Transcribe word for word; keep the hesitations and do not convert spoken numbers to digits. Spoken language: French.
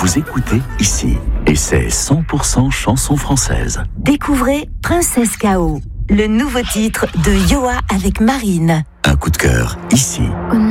vous écoutez ici. Et c'est cent pour cent chanson française. Découvrez Princesse K O, le nouveau titre de Yoa avec Marine. Un coup de cœur ici. On